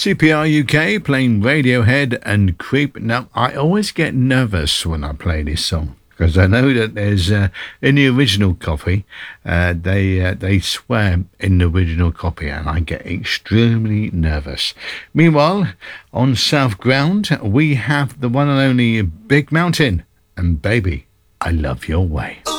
CPR UK playing Radiohead and Creep. Now, I always get nervous when I play this song because I know that there's in the original copy, they swear in the original copy, and I get extremely nervous. Meanwhile, on South Ground, we have the one and only Big Mountain and Baby, I Love Your Way.